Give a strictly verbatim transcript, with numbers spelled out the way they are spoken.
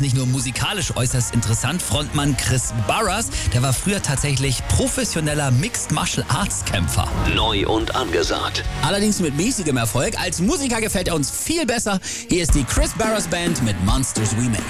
nicht nur musikalisch äußerst interessant. Frontmann Chris Barras, der war früher tatsächlich professioneller Mixed Martial Arts Kämpfer. Neu und angesagt. Allerdings mit mäßigem Erfolg. Als Musiker gefällt er uns viel besser. Hier ist die Chris Barras Band mit Monsters We Made.